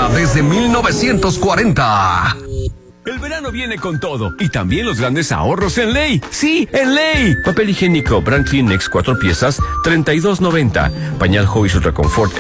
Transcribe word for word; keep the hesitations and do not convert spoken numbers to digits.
Marca desde mil novecientos cuarenta. El verano viene con todo y también los grandes ahorros en Ley. Sí, en Ley. Papel higiénico Brand Kleenex cuatro piezas, treinta y dos noventa. Pañal Hobbies Ultra Confort